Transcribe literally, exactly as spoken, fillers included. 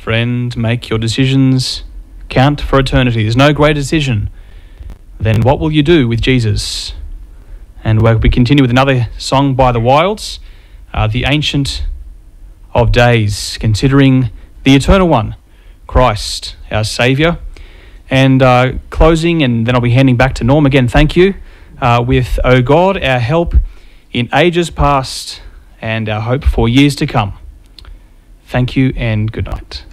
Friend, make your decisions count for eternity. There's no greater decision than what will you do with Jesus. And we continue with another song by the Wilds, uh, The Ancient of Days, considering the Eternal One, Christ, our Saviour. And uh, closing, and then I'll be handing back to Norm again. Thank you. Uh, with O God, our help in ages past and our hope for years to come. Thank you and good night.